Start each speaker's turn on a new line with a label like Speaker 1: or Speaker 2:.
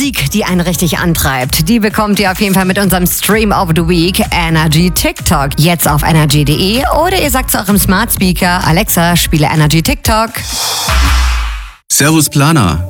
Speaker 1: Musik, die einen richtig antreibt, die bekommt ihr auf jeden Fall mit unserem Stream of the Week Energy TikTok. Jetzt auf energy.de oder ihr sagt zu eurem Smart Speaker, Alexa, spiele Energy TikTok.
Speaker 2: Servus Planer.